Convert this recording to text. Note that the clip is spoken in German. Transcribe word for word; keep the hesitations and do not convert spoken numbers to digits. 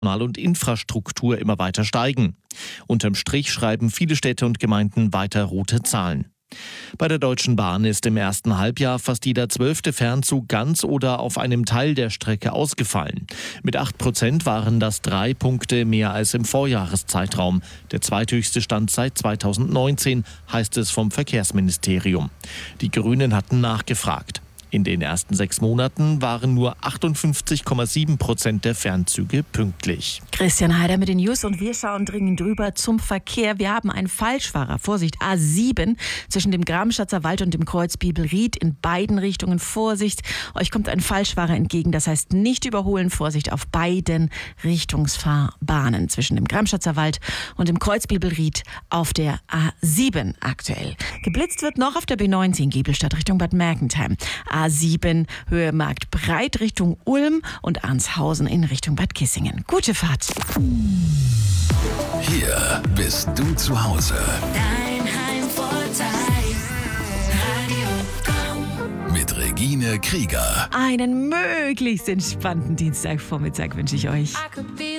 und Infrastruktur immer weiter steigen. Unterm Strich schreiben viele Städte und Gemeinden weiter rote Zahlen. Bei der Deutschen Bahn ist im ersten Halbjahr fast jeder zwölfte Fernzug ganz oder auf einem Teil der Strecke ausgefallen. Mit acht Prozent waren das drei Punkte mehr als im Vorjahreszeitraum. Der zweithöchste Stand seit zweitausendneunzehn, heißt es vom Verkehrsministerium. Die Grünen hatten nachgefragt. In den ersten sechs Monaten waren nur achtundfünfzig Komma sieben Prozent der Fernzüge pünktlich. Christian Heider mit den News und wir schauen dringend drüber zum Verkehr. Wir haben einen Falschfahrer. Vorsicht, A sieben zwischen dem Grabenstadter Wald und dem Kreuz Bibelried in beiden Richtungen. Vorsicht, euch kommt ein Falschfahrer entgegen. Das heißt nicht überholen. Vorsicht auf beiden Richtungsfahrbahnen zwischen dem Grabenstadter Wald und dem Kreuz Bibelried auf der A sieben aktuell. Geblitzt wird noch auf der B neunzehn Giebelstadt Richtung Bad Mergentheim. A sieben Höhe Marktbreit Richtung Ulm und Arnshausen in Richtung Bad Kissingen. Gute Fahrt. Hier bist du zu Hause. Dein Heimvorteil. Radio Komm. Mit Regine Krieger. Einen möglichst entspannten Dienstagvormittag wünsche ich euch. I could be